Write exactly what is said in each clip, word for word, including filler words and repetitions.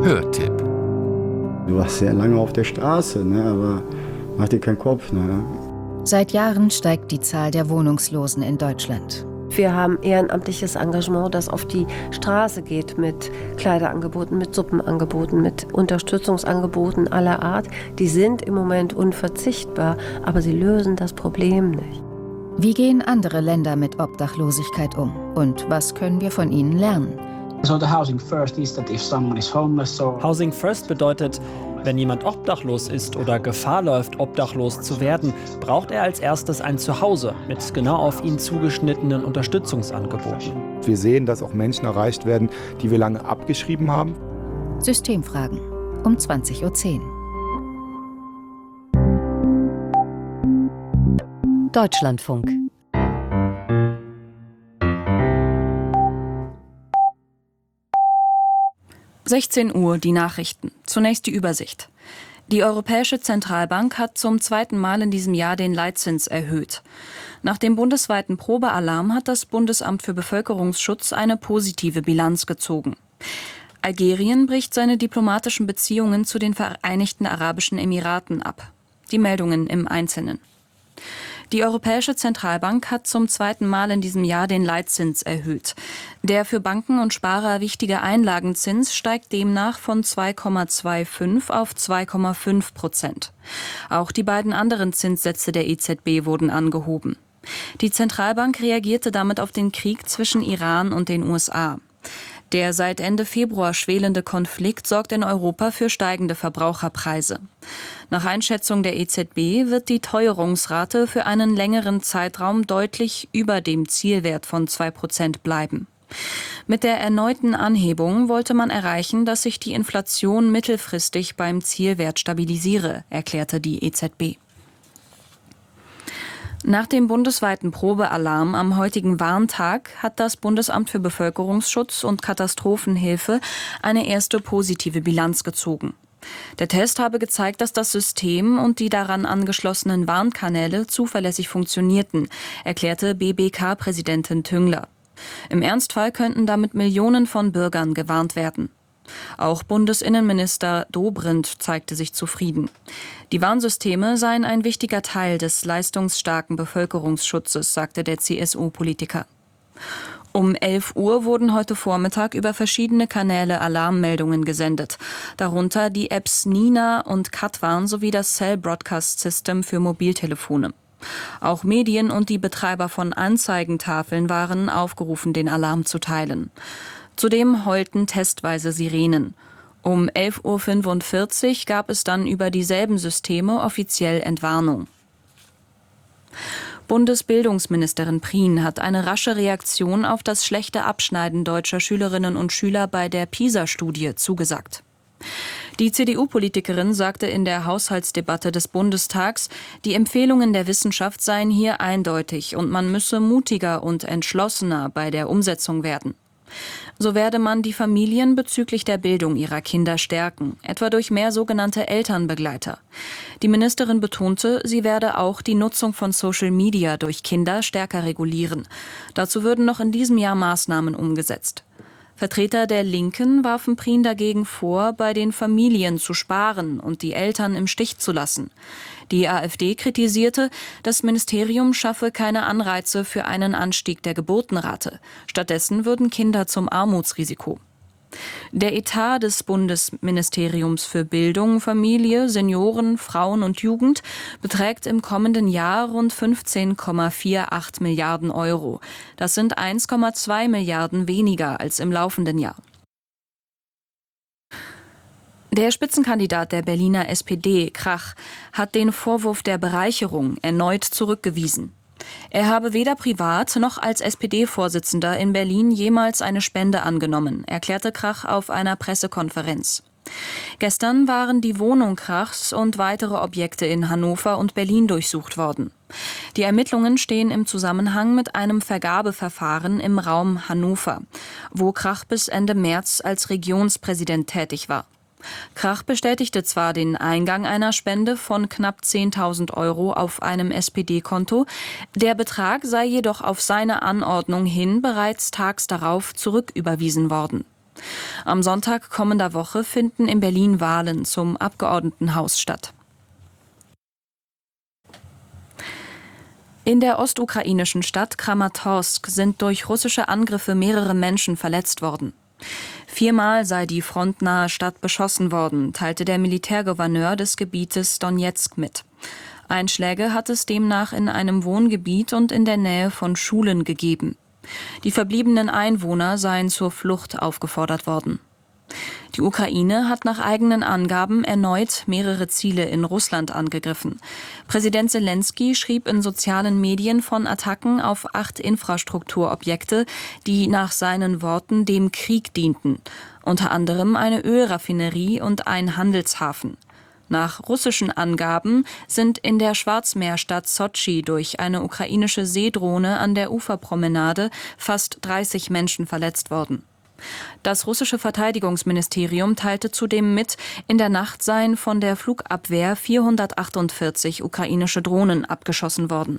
Hörtipp. Du warst sehr lange auf der Straße, ne, aber mach dir keinen Kopf. Ne? Seit Jahren steigt die Zahl der Wohnungslosen in Deutschland. Wir haben ehrenamtliches Engagement, das auf die Straße geht mit Kleiderangeboten, mit Suppenangeboten, mit Unterstützungsangeboten aller Art. Die sind im Moment unverzichtbar, aber sie lösen das Problem nicht. Wie gehen andere Länder mit Obdachlosigkeit um? Und was können wir von ihnen lernen? Housing First bedeutet, wenn jemand obdachlos ist oder Gefahr läuft, obdachlos zu werden, braucht er als erstes ein Zuhause mit genau auf ihn zugeschnittenen Unterstützungsangeboten. Wir sehen, dass auch Menschen erreicht werden, die wir lange abgeschrieben haben. Systemfragen um zwanzig Uhr zehn. Deutschlandfunk. sechzehn Uhr, die Nachrichten. Zunächst die Übersicht. Die Europäische Zentralbank hat zum zweiten Mal in diesem Jahr den Leitzins erhöht. Nach dem bundesweiten Probealarm hat das Bundesamt für Bevölkerungsschutz eine positive Bilanz gezogen. Algerien bricht seine diplomatischen Beziehungen zu den Vereinigten Arabischen Emiraten ab. Die Meldungen im Einzelnen. Die Europäische Zentralbank hat zum zweiten Mal in diesem Jahr den Leitzins erhöht. Der für Banken und Sparer wichtige Einlagenzins steigt demnach von zwei Komma fünfundzwanzig auf zwei Komma fünf Prozent. Auch die beiden anderen Zinssätze der E Z B wurden angehoben. Die Zentralbank reagierte damit auf den Krieg zwischen Iran und den U S A. Der seit Ende Februar schwelende Konflikt sorgt in Europa für steigende Verbraucherpreise. Nach Einschätzung der E Z B wird die Teuerungsrate für einen längeren Zeitraum deutlich über dem Zielwert von zwei Prozent bleiben. Mit der erneuten Anhebung wollte man erreichen, dass sich die Inflation mittelfristig beim Zielwert stabilisiere, erklärte die E Z B. Nach dem bundesweiten Probealarm am heutigen Warntag hat das Bundesamt für Bevölkerungsschutz und Katastrophenhilfe eine erste positive Bilanz gezogen. Der Test habe gezeigt, dass das System und die daran angeschlossenen Warnkanäle zuverlässig funktionierten, erklärte B B K-Präsidentin Tüngler. Im Ernstfall könnten damit Millionen von Bürgern gewarnt werden. Auch Bundesinnenminister Dobrindt zeigte sich zufrieden. Die Warnsysteme seien ein wichtiger Teil des leistungsstarken Bevölkerungsschutzes, sagte der C S U-Politiker. Um elf Uhr wurden heute Vormittag über verschiedene Kanäle Alarmmeldungen gesendet, darunter die Apps Nina und Katwarn sowie das Cell Broadcast System für Mobiltelefone. Auch Medien und die Betreiber von Anzeigentafeln waren aufgerufen, den Alarm zu teilen. Zudem heulten testweise Sirenen. Um elf Uhr fünfundvierzig gab es dann über dieselben Systeme offiziell Entwarnung. Bundesbildungsministerin Prien hat eine rasche Reaktion auf das schlechte Abschneiden deutscher Schülerinnen und Schüler bei der PISA-Studie zugesagt. Die C D U-Politikerin sagte in der Haushaltsdebatte des Bundestags, die Empfehlungen der Wissenschaft seien hier eindeutig und man müsse mutiger und entschlossener bei der Umsetzung werden. So werde man die Familien bezüglich der Bildung ihrer Kinder stärken, etwa durch mehr sogenannte Elternbegleiter. Die Ministerin betonte, sie werde auch die Nutzung von Social Media durch Kinder stärker regulieren. Dazu würden noch in diesem Jahr Maßnahmen umgesetzt. Vertreter der Linken warfen Prien dagegen vor, bei den Familien zu sparen und die Eltern im Stich zu lassen. Die AfD kritisierte, das Ministerium schaffe keine Anreize für einen Anstieg der Geburtenrate. Stattdessen würden Kinder zum Armutsrisiko. Der Etat des Bundesministeriums für Bildung, Familie, Senioren, Frauen und Jugend beträgt im kommenden Jahr rund fünfzehn Komma achtundvierzig Milliarden Euro. Das sind eins Komma zwei Milliarden weniger als im laufenden Jahr. Der Spitzenkandidat der Berliner S P D, Krach, hat den Vorwurf der Bereicherung erneut zurückgewiesen. Er habe weder privat noch als S P D-Vorsitzender in Berlin jemals eine Spende angenommen, erklärte Krach auf einer Pressekonferenz. Gestern waren die Wohnung Krachs und weitere Objekte in Hannover und Berlin durchsucht worden. Die Ermittlungen stehen im Zusammenhang mit einem Vergabeverfahren im Raum Hannover, wo Krach bis Ende März als Regionspräsident tätig war. Krach bestätigte zwar den Eingang einer Spende von knapp zehntausend Euro auf einem S P D-Konto, der Betrag sei jedoch auf seine Anordnung hin bereits tags darauf zurücküberwiesen worden. Am Sonntag kommender Woche finden in Berlin Wahlen zum Abgeordnetenhaus statt. In der ostukrainischen Stadt Kramatorsk sind durch russische Angriffe mehrere Menschen verletzt worden. Viermal sei die frontnahe Stadt beschossen worden, teilte der Militärgouverneur des Gebietes Donezk mit. Einschläge hat es demnach in einem Wohngebiet und in der Nähe von Schulen gegeben. Die verbliebenen Einwohner seien zur Flucht aufgefordert worden. Die Ukraine hat nach eigenen Angaben erneut mehrere Ziele in Russland angegriffen. Präsident Selenskyj schrieb in sozialen Medien von Attacken auf acht Infrastrukturobjekte, die nach seinen Worten dem Krieg dienten. Unter anderem eine Ölraffinerie und ein Handelshafen. Nach russischen Angaben sind in der Schwarzmeerstadt Sotschi durch eine ukrainische Seedrohne an der Uferpromenade fast dreißig Menschen verletzt worden. Das russische Verteidigungsministerium teilte zudem mit, in der Nacht seien von der Flugabwehr vierhundertachtundvierzig ukrainische Drohnen abgeschossen worden.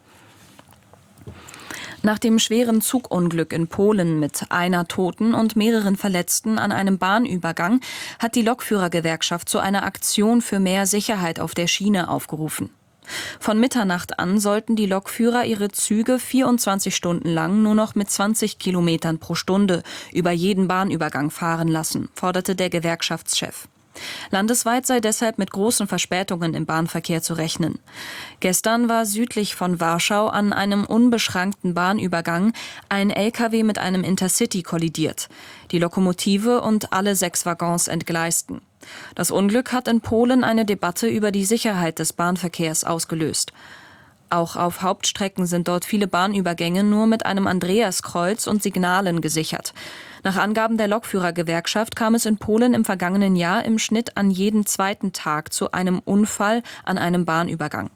Nach dem schweren Zugunglück in Polen mit einer Toten und mehreren Verletzten an einem Bahnübergang hat die Lokführergewerkschaft zu einer Aktion für mehr Sicherheit auf der Schiene aufgerufen. Von Mitternacht an sollten die Lokführer ihre Züge vierundzwanzig Stunden lang nur noch mit zwanzig Kilometern pro Stunde über jeden Bahnübergang fahren lassen, forderte der Gewerkschaftschef. Landesweit sei deshalb mit großen Verspätungen im Bahnverkehr zu rechnen. Gestern war südlich von Warschau an einem unbeschrankten Bahnübergang ein L K W mit einem Intercity kollidiert. Die Lokomotive und alle sechs Waggons entgleisten. Das Unglück hat in Polen eine Debatte über die Sicherheit des Bahnverkehrs ausgelöst. Auch auf Hauptstrecken sind dort viele Bahnübergänge nur mit einem Andreaskreuz und Signalen gesichert. Nach Angaben der Lokführergewerkschaft kam es in Polen im vergangenen Jahr im Schnitt an jeden zweiten Tag zu einem Unfall an einem Bahnübergang.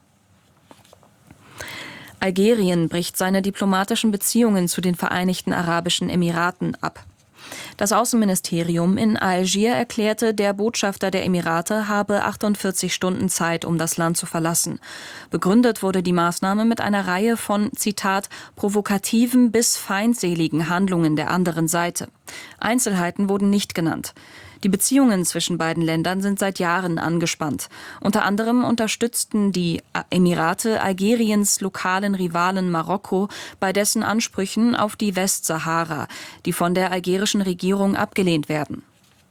Algerien bricht seine diplomatischen Beziehungen zu den Vereinigten Arabischen Emiraten ab. Das Außenministerium in Algier erklärte, der Botschafter der Emirate habe achtundvierzig Stunden Zeit, um das Land zu verlassen. Begründet wurde die Maßnahme mit einer Reihe von, Zitat, provokativen bis feindseligen Handlungen der anderen Seite. Einzelheiten wurden nicht genannt. Die Beziehungen zwischen beiden Ländern sind seit Jahren angespannt. Unter anderem unterstützten die Emirate Algeriens lokalen Rivalen Marokko bei dessen Ansprüchen auf die Westsahara, die von der algerischen Regierung abgelehnt werden.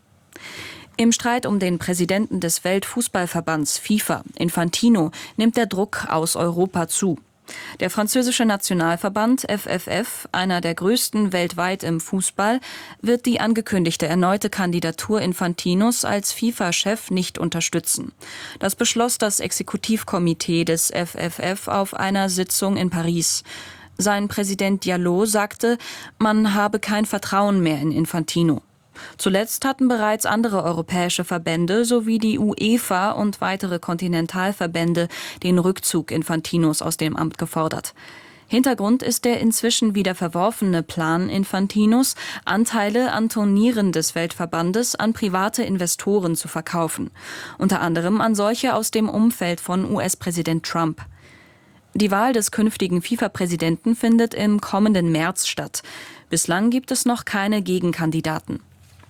Im Streit um den Präsidenten des Weltfußballverbands FIFA, Infantino, nimmt der Druck aus Europa zu. Der französische Nationalverband F F F, einer der größten weltweit im Fußball, wird die angekündigte erneute Kandidatur Infantinos als FIFA-Chef nicht unterstützen. Das beschloss das Exekutivkomitee des F F F auf einer Sitzung in Paris. Sein Präsident Diallo sagte, man habe kein Vertrauen mehr in Infantino. Zuletzt hatten bereits andere europäische Verbände sowie die UEFA und weitere Kontinentalverbände den Rückzug Infantinos aus dem Amt gefordert. Hintergrund ist der inzwischen wieder verworfene Plan Infantinos, Anteile an Turnieren des Weltverbandes an private Investoren zu verkaufen, unter anderem an solche aus dem Umfeld von U S-Präsident Trump. Die Wahl des künftigen FIFA-Präsidenten findet im kommenden März statt. Bislang gibt es noch keine Gegenkandidaten.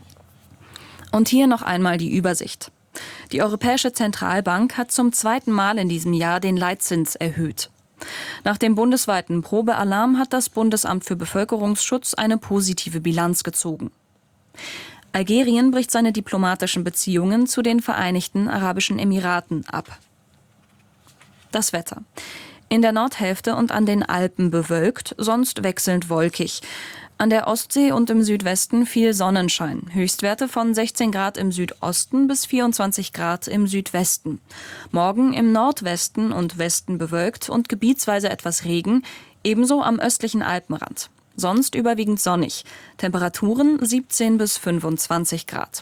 Und hier noch einmal die Übersicht. Die Europäische Zentralbank hat zum zweiten Mal in diesem Jahr den Leitzins erhöht. Nach dem bundesweiten Probealarm hat das Bundesamt für Bevölkerungsschutz eine positive Bilanz gezogen. Algerien bricht seine diplomatischen Beziehungen zu den Vereinigten Arabischen Emiraten ab. Das Wetter. In der Nordhälfte und an den Alpen bewölkt, sonst wechselnd wolkig. An der Ostsee und im Südwesten viel Sonnenschein. Höchstwerte von sechzehn Grad im Südosten bis vierundzwanzig Grad im Südwesten. Morgen im Nordwesten und Westen bewölkt und gebietsweise etwas Regen, ebenso am östlichen Alpenrand. Sonst überwiegend sonnig. Temperaturen siebzehn bis fünfundzwanzig Grad.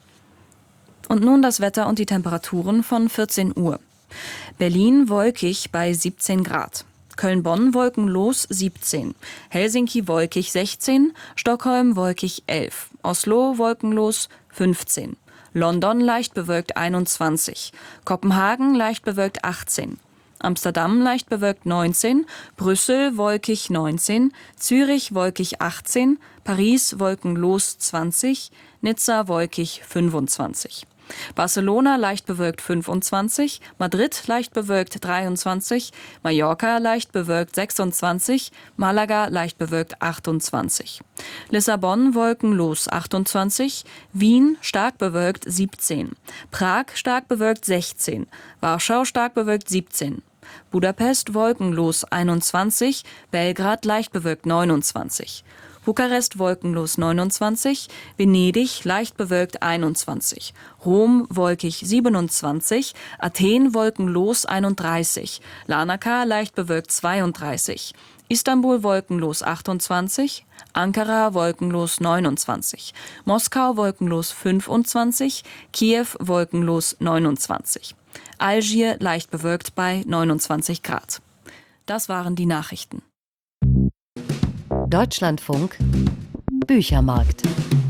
Und nun das Wetter und die Temperaturen von vierzehn Uhr. Berlin wolkig bei siebzehn Grad. Köln-Bonn wolkenlos siebzehn, Helsinki wolkig sechzehn, Stockholm wolkig elf, Oslo wolkenlos fünfzehn, London leicht bewölkt einundzwanzig, Kopenhagen leicht bewölkt achtzehn, Amsterdam leicht bewölkt neunzehn, Brüssel wolkig neunzehn, Zürich wolkig achtzehn, Paris wolkenlos zwanzig, Nizza wolkig fünfundzwanzig. Barcelona leicht bewölkt fünfundzwanzig, Madrid leicht bewölkt dreiundzwanzig, Mallorca leicht bewölkt sechsundzwanzig, Malaga leicht bewölkt achtundzwanzig. Lissabon wolkenlos achtundzwanzig, Wien stark bewölkt siebzehn, Prag stark bewölkt sechzehn, Warschau stark bewölkt siebzehn. Budapest wolkenlos einundzwanzig, Belgrad leicht bewölkt neunundzwanzig. Bukarest wolkenlos neunundzwanzig, Venedig leicht bewölkt einundzwanzig, Rom wolkig siebenundzwanzig, Athen wolkenlos einunddreißig, Larnaca leicht bewölkt zweiunddreißig, Istanbul wolkenlos achtundzwanzig, Ankara wolkenlos neunundzwanzig, Moskau wolkenlos fünfundzwanzig, Kiew wolkenlos neunundzwanzig. Algier leicht bewölkt bei neunundzwanzig Grad. Das waren die Nachrichten. Deutschlandfunk Büchermarkt.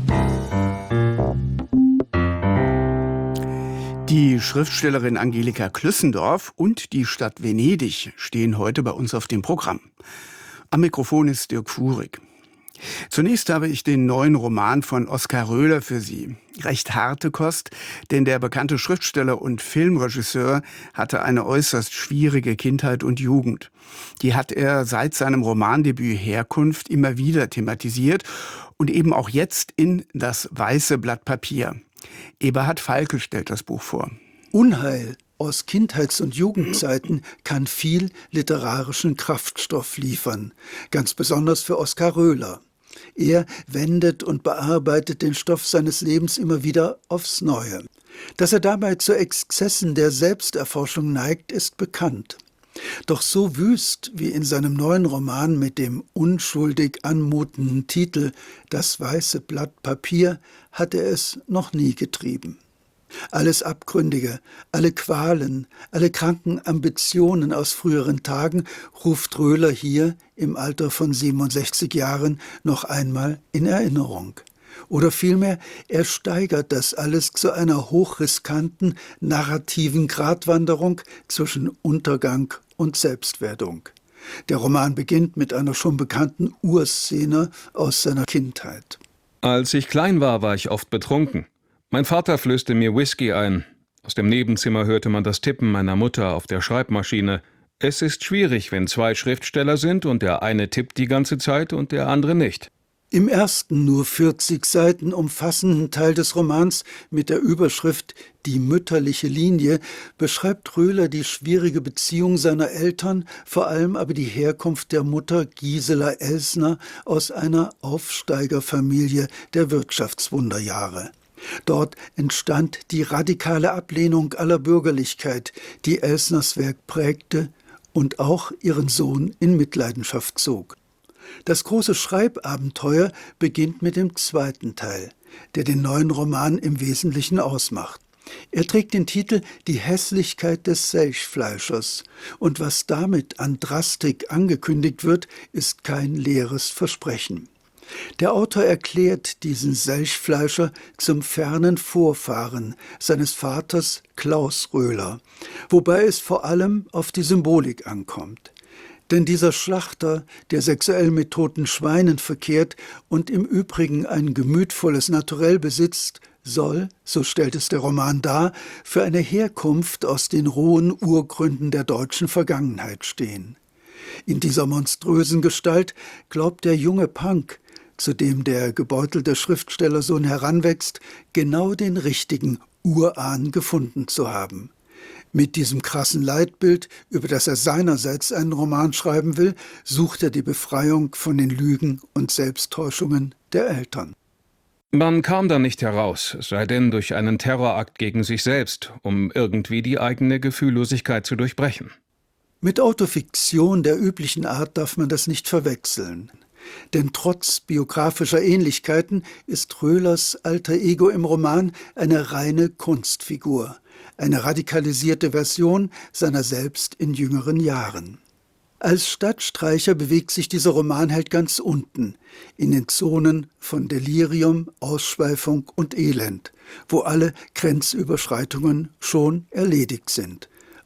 Die Schriftstellerin Angelika Klüssendorf und die Stadt Venedig stehen heute bei uns auf dem Programm. Am Mikrofon ist Dirk Fuhrig. Zunächst habe ich den neuen Roman von Oskar Röhler für Sie. Recht harte Kost, denn der bekannte Schriftsteller und Filmregisseur hatte eine äußerst schwierige Kindheit und Jugend. Die hat er seit seinem Romandebüt Herkunft immer wieder thematisiert und eben auch jetzt in Das weiße Blatt Papier. Eberhard Falke stellt das Buch vor. Unheil aus Kindheits- und Jugendzeiten kann viel literarischen Kraftstoff liefern, ganz besonders für Oskar Röhler. Er wendet und bearbeitet den Stoff seines Lebens immer wieder aufs Neue. Dass er dabei zu Exzessen der Selbsterforschung neigt, ist bekannt. Doch so wüst wie in seinem neuen Roman mit dem unschuldig anmutenden Titel »Das weiße Blatt Papier« hat er es noch nie getrieben. Alles Abgründige, alle Qualen, alle kranken Ambitionen aus früheren Tagen ruft Röhler hier im Alter von siebenundsechzig Jahren noch einmal in Erinnerung. Oder vielmehr, er steigert das alles zu einer hochriskanten, narrativen Gratwanderung zwischen Untergang und Selbstwerdung. Der Roman beginnt mit einer schon bekannten Urszene aus seiner Kindheit. Als ich klein war, war ich oft betrunken. Mein Vater flößte mir Whisky ein. Aus dem Nebenzimmer hörte man das Tippen meiner Mutter auf der Schreibmaschine. Es ist schwierig, wenn zwei Schriftsteller sind und der eine tippt die ganze Zeit und der andere nicht. Im ersten nur vierzig Seiten umfassenden Teil des Romans mit der Überschrift »Die mütterliche Linie« beschreibt Röhler die schwierige Beziehung seiner Eltern, vor allem aber die Herkunft der Mutter Gisela Elsner aus einer Aufsteigerfamilie der Wirtschaftswunderjahre. Dort entstand die radikale Ablehnung aller Bürgerlichkeit, die Elsners Werk prägte und auch ihren Sohn in Mitleidenschaft zog. Das große Schreibabenteuer beginnt mit dem zweiten Teil, der den neuen Roman im Wesentlichen ausmacht. Er trägt den Titel »Die Hässlichkeit des Selchfleischers« und was damit an Drastik angekündigt wird, ist kein leeres Versprechen. Der Autor erklärt diesen Selchfleischer zum fernen Vorfahren seines Vaters Klaus Röhler, wobei es vor allem auf die Symbolik ankommt. Denn dieser Schlachter, der sexuell mit toten Schweinen verkehrt und im Übrigen ein gemütvolles Naturell besitzt, soll, so stellt es der Roman dar, für eine Herkunft aus den rohen Urgründen der deutschen Vergangenheit stehen. In dieser monströsen Gestalt glaubt der junge Punk, zu dem der gebeutelte Schriftstellersohn heranwächst, genau den richtigen Urahn gefunden zu haben. Mit diesem krassen Leitbild, über das er seinerseits einen Roman schreiben will, sucht er die Befreiung von den Lügen und Selbsttäuschungen der Eltern. Man kam da nicht heraus, es sei denn durch einen Terrorakt gegen sich selbst, um irgendwie die eigene Gefühllosigkeit zu durchbrechen. Mit Autofiktion der üblichen Art darf man das nicht verwechseln. Denn trotz biografischer Ähnlichkeiten ist Röhlers alter Ego im Roman eine reine Kunstfigur, eine radikalisierte Version seiner selbst in jüngeren Jahren. Als Stadtstreicher bewegt sich dieser Romanheld ganz unten, in den Zonen von Delirium, Ausschweifung und Elend, wo alle Grenzüberschreitungen schon erledigt sind.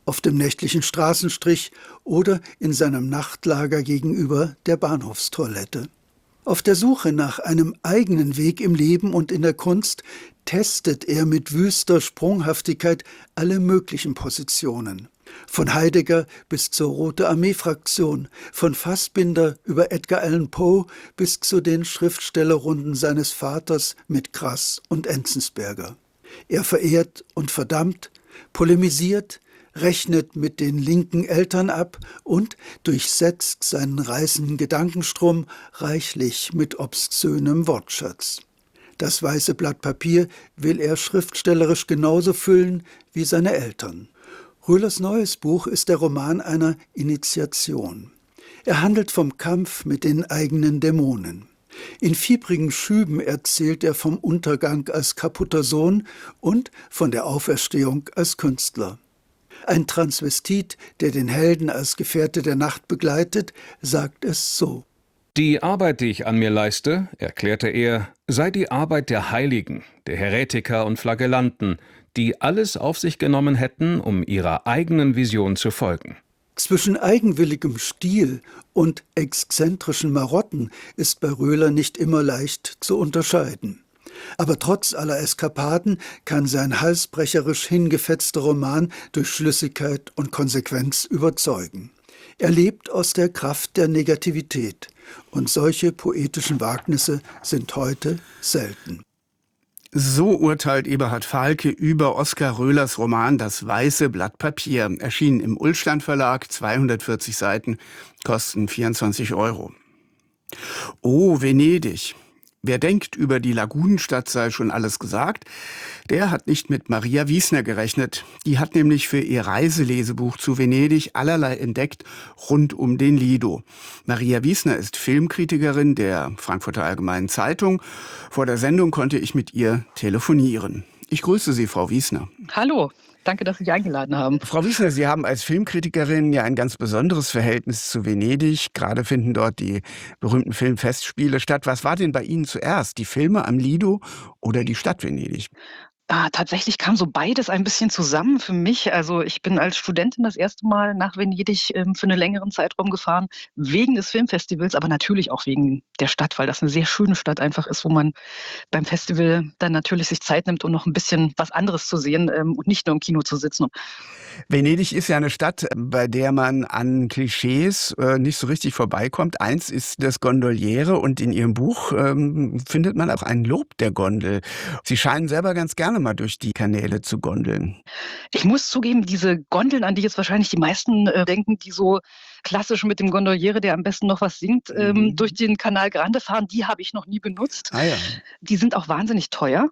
auf dem nächtlichen Straßenstrich oder in seinem Nachtlager gegenüber der Bahnhofstoilette. Auf der Suche nach einem eigenen Weg im Leben und in der Kunst testet er mit wüster Sprunghaftigkeit alle möglichen Positionen. Von Heidegger bis zur Rote Armee-Fraktion, von Fassbinder über Edgar Allan Poe bis zu den Schriftstellerrunden seines Vaters mit Grass und Enzensberger. Er verehrt und verdammt, polemisiert, rechnet mit den linken Eltern ab und durchsetzt seinen reißenden Gedankenstrom reichlich mit obszönem Wortschatz. Das weiße Blatt Papier will er schriftstellerisch genauso füllen wie seine Eltern. Röhlers neues Buch ist der Roman einer Initiation. Er handelt vom Kampf mit den eigenen Dämonen. In fiebrigen Schüben erzählt er vom Untergang als kaputter Sohn und von der Auferstehung als Künstler. Ein Transvestit, der den Helden als Gefährte der Nacht begleitet, sagt es so. Die Arbeit, die ich an mir leiste, erklärte er, sei die Arbeit der Heiligen, der Heretiker und Flagellanten, die alles auf sich genommen hätten, um ihrer eigenen Vision zu folgen. Zwischen eigenwilligem Stil und exzentrischen Marotten ist bei Röhler nicht immer leicht zu unterscheiden. Aber trotz aller Eskapaden kann sein halsbrecherisch hingefetzter Roman durch Schlüssigkeit und Konsequenz überzeugen. Er lebt aus der Kraft der Negativität, und solche poetischen Wagnisse sind heute selten. So urteilt Eberhard Falke über Oskar Röhlers Roman Das weiße Blatt Papier. Erschienen im Ullstein Verlag, zweihundertvierzig Seiten, kosten vierundzwanzig Euro. Oh, Venedig. Wer denkt, über die Lagunenstadt sei schon alles gesagt, der hat nicht mit Maria Wiesner gerechnet. Die hat nämlich für ihr Reiselesebuch zu Venedig allerlei entdeckt rund um den Lido. Maria Wiesner ist Filmkritikerin der Frankfurter Allgemeinen Zeitung. Vor der Sendung konnte ich mit ihr telefonieren. Ich grüße Sie, Frau Wiesner. Hallo. Danke, dass Sie mich eingeladen haben. Frau Wiesner, Sie haben als Filmkritikerin ja ein ganz besonderes Verhältnis zu Venedig. Gerade finden dort die berühmten Filmfestspiele statt. Was war denn bei Ihnen zuerst, die Filme am Lido oder die Stadt Venedig? Ah, tatsächlich kam so beides ein bisschen zusammen für mich. Also ich bin als Studentin das erste Mal nach Venedig ähm, für einen längeren Zeitraum gefahren, wegen des Filmfestivals, aber natürlich auch wegen der Stadt, weil das eine sehr schöne Stadt einfach ist, wo man beim Festival dann natürlich sich Zeit nimmt, um noch ein bisschen was anderes zu sehen ähm, und nicht nur im Kino zu sitzen. Venedig ist ja eine Stadt, bei der man an Klischees äh, nicht so richtig vorbeikommt. Eins ist das Gondoliere und in Ihrem Buch ähm, findet man auch ein Lob der Gondel. Sie scheinen selber ganz gerne mal durch die Kanäle zu gondeln. Ich muss zugeben, diese Gondeln, an die jetzt wahrscheinlich die meisten äh, denken, die so klassisch mit dem Gondoliere, der am besten noch was singt, ähm, mhm. durch den Canal Grande fahren, die habe ich noch nie benutzt. Ah, ja. Die sind auch wahnsinnig teuer.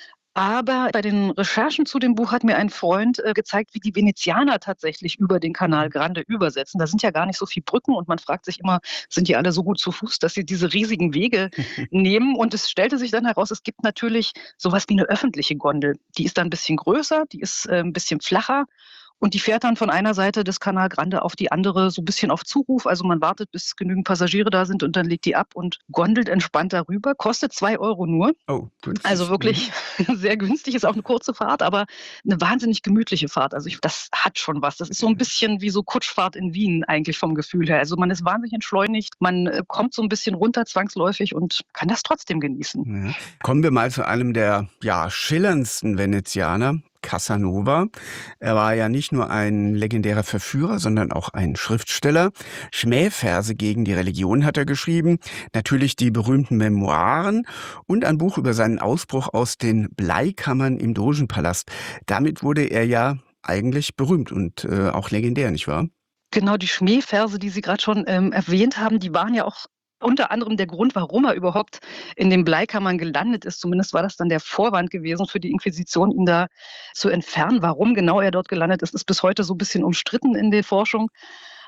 Aber bei den Recherchen zu dem Buch hat mir ein Freund äh, gezeigt, wie die Venezianer tatsächlich über den Canal Grande übersetzen. Da sind ja gar nicht so viele Brücken und man fragt sich immer, sind die alle so gut zu Fuß, dass sie diese riesigen Wege nehmen? Und es stellte sich dann heraus, es gibt natürlich sowas wie eine öffentliche Gondel. Die ist dann ein bisschen größer, die ist äh, ein bisschen flacher. Und die fährt dann von einer Seite des Canal Grande auf die andere so ein bisschen auf Zuruf. Also man wartet, bis genügend Passagiere da sind und dann legt die ab und gondelt entspannt darüber. Kostet zwei Euro nur. Oh, günstig. Also wirklich sehr günstig. Ist auch eine kurze Fahrt, aber eine wahnsinnig gemütliche Fahrt. Also ich, das hat schon was. Das ist so ein bisschen wie so Kutschfahrt in Wien eigentlich vom Gefühl her. Also man ist wahnsinnig entschleunigt. Man äh, kommt so ein bisschen runter zwangsläufig und kann das trotzdem genießen. Ja. Kommen wir mal zu einem der ja, schillerndsten Venezianer. Casanova. Er war ja nicht nur ein legendärer Verführer, sondern auch ein Schriftsteller. Schmähverse gegen die Religion hat er geschrieben, natürlich die berühmten Memoiren und ein Buch über seinen Ausbruch aus den Bleikammern im Dogenpalast. Damit wurde er ja eigentlich berühmt und äh, auch legendär, nicht wahr? Genau, die Schmähverse, die Sie gerade schon ähm, erwähnt haben, die waren ja auch unter anderem der Grund, warum er überhaupt in den Bleikammern gelandet ist. Zumindest war das dann der Vorwand gewesen für die Inquisition, ihn da zu entfernen. Warum genau er dort gelandet ist, ist bis heute so ein bisschen umstritten in der Forschung.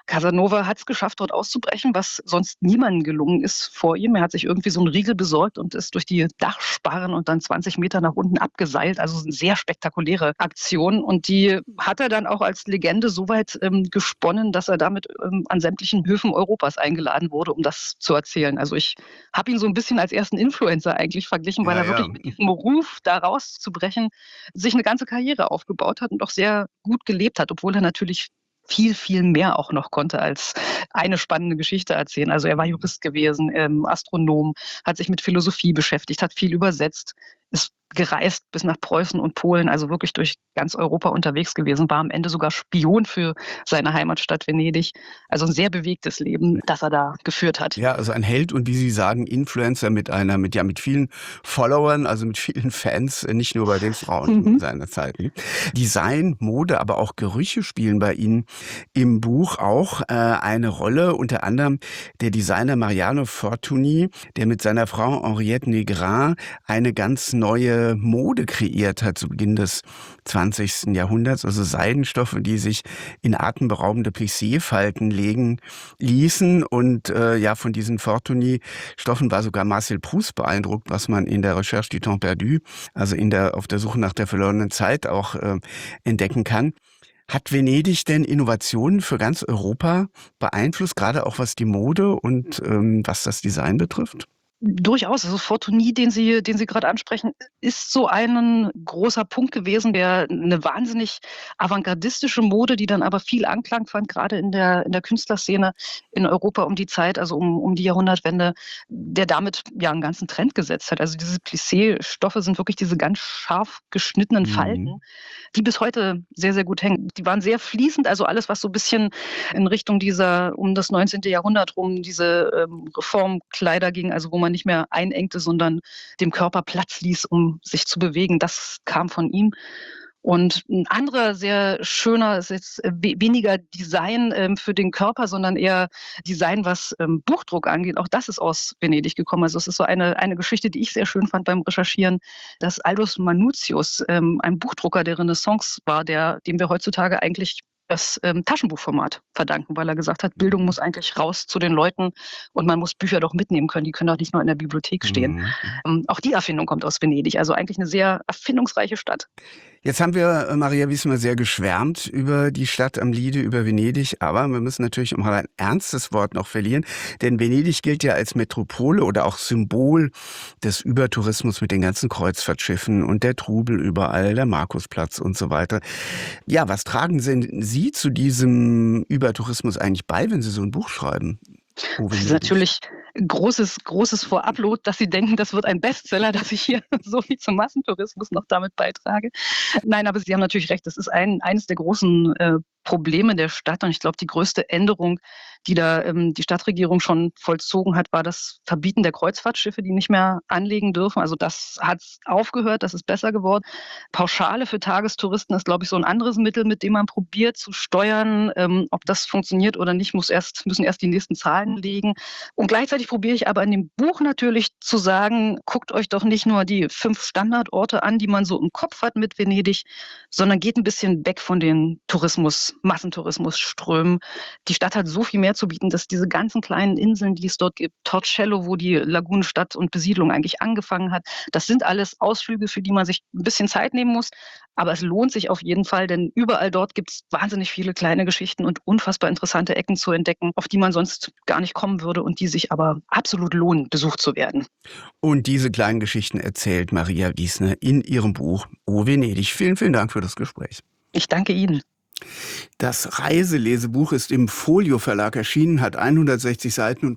Casanova hat es geschafft, dort auszubrechen, was sonst niemandem gelungen ist vor ihm. Er hat sich irgendwie so einen Riegel besorgt und ist durch die Dachsparren und dann zwanzig Meter nach unten abgeseilt. Also eine sehr spektakuläre Aktion. Und die hat er dann auch als Legende so weit ähm, gesponnen, dass er damit ähm, an sämtlichen Höfen Europas eingeladen wurde, um das zu erzählen. Also ich habe ihn so ein bisschen als ersten Influencer eigentlich verglichen, weil Ja, er wirklich ja. mit diesem Ruf, da rauszubrechen, sich eine ganze Karriere aufgebaut hat und auch sehr gut gelebt hat, obwohl er natürlich viel, viel mehr auch noch konnte als eine spannende Geschichte erzählen. Also er war Jurist gewesen, ähm, Astronom, hat sich mit Philosophie beschäftigt, hat viel übersetzt, ist gereist bis nach Preußen und Polen, also wirklich durch ganz Europa unterwegs gewesen, war am Ende sogar Spion für seine Heimatstadt Venedig. Also ein sehr bewegtes Leben, das er da geführt hat. Ja, also ein Held und wie Sie sagen, Influencer mit einer, mit ja mit vielen Followern, also mit vielen Fans, nicht nur bei den Frauen Mhm. seiner Zeit. Design, Mode, aber auch Gerüche spielen bei Ihnen im Buch auch äh, eine Rolle. Unter anderem der Designer Mariano Fortuny, der mit seiner Frau Henriette Negrin eine ganz neue Mode kreiert hat zu Beginn des zwanzigsten Jahrhunderts, also Seidenstoffe, die sich in atemberaubende Plissé-Falten legen ließen. Und äh, ja, von diesen Fortuny-Stoffen war sogar Marcel Proust beeindruckt, was man in der Recherche du Temps perdu, also in der auf der Suche nach der verlorenen Zeit auch äh, entdecken kann. Hat Venedig denn Innovationen für ganz Europa beeinflusst, gerade auch was die Mode und ähm, was das Design betrifft? Durchaus. Also Fortuny, den Sie, den Sie gerade ansprechen, ist so ein großer Punkt gewesen, der eine wahnsinnig avantgardistische Mode, die dann aber viel Anklang fand, gerade in der, in der Künstlerszene in Europa um die Zeit, also um, um die Jahrhundertwende, der damit ja einen ganzen Trend gesetzt hat. Also diese Plissé-Stoffe sind wirklich diese ganz scharf geschnittenen Falten, Mhm. die bis heute sehr, sehr gut hängen. Die waren sehr fließend, also alles, was so ein bisschen in Richtung dieser, um das neunzehnte Jahrhundert rum, diese ähm, Reformkleider ging, also wo man nicht mehr einengte, sondern dem Körper Platz ließ, um sich zu bewegen. Das kam von ihm. Und ein anderer sehr schöner ist jetzt äh, we- weniger Design ähm, für den Körper, sondern eher Design, was ähm, Buchdruck angeht. Auch das ist aus Venedig gekommen. Also es ist so eine, eine Geschichte, die ich sehr schön fand beim Recherchieren, dass Aldus Manutius, ähm, ein Buchdrucker der Renaissance war, der, dem wir heutzutage eigentlich das ähm, Taschenbuchformat verdanken, weil er gesagt hat, Bildung muss eigentlich raus zu den Leuten und man muss Bücher doch mitnehmen können, die können doch nicht nur in der Bibliothek stehen. Mhm. Ähm, auch die Erfindung kommt aus Venedig, also eigentlich eine sehr erfindungsreiche Stadt. Jetzt haben wir, äh, Maria Wismar, sehr geschwärmt über die Stadt am Lido, über Venedig, aber wir müssen natürlich um ein ernstes Wort noch verlieren, denn Venedig gilt ja als Metropole oder auch Symbol des Übertourismus mit den ganzen Kreuzfahrtschiffen und der Trubel überall, der Markusplatz und so weiter. Ja, was tragen denn Sie zu diesem Übertourismus eigentlich bei, wenn Sie so ein Buch schreiben? Oh, Das ist Venedig. natürlich großes, großes Vorupload, dass Sie denken, das wird ein Bestseller, dass ich hier so viel zum Massentourismus noch damit beitrage. Nein, aber Sie haben natürlich recht, das ist ein, eines der großen äh, Probleme der Stadt und ich glaube, die größte Änderung, die da ähm, die Stadtregierung schon vollzogen hat, war das Verbieten der Kreuzfahrtschiffe, die nicht mehr anlegen dürfen. Also das hat aufgehört, das ist besser geworden. Pauschale für Tagestouristen ist, glaube ich, so ein anderes Mittel, mit dem man probiert zu steuern. Ähm, ob das funktioniert oder nicht, muss erst, müssen erst die nächsten Zahlen liegen. Und gleichzeitig probiere ich aber in dem Buch natürlich zu sagen, guckt euch doch nicht nur die fünf Standardorte an, die man so im Kopf hat mit Venedig, sondern geht ein bisschen weg von den Tourismus, Massentourismusströmen. Die Stadt hat so viel mehr zu bieten, dass diese ganzen kleinen Inseln, die es dort gibt, Torcello, wo die Lagunenstadt und Besiedlung eigentlich angefangen hat, das sind alles Ausflüge, für die man sich ein bisschen Zeit nehmen muss. Aber es lohnt sich auf jeden Fall, denn überall dort gibt es wahnsinnig viele kleine Geschichten und unfassbar interessante Ecken zu entdecken, auf die man sonst gar nicht kommen würde und die sich aber absolut lohnen, besucht zu werden. Und diese kleinen Geschichten erzählt Maria Wismar in ihrem Buch O Venedig. Vielen, vielen Dank für das Gespräch. Ich danke Ihnen. Das Reiselesebuch ist im Folio Verlag erschienen, hat hundertsechzig Seiten und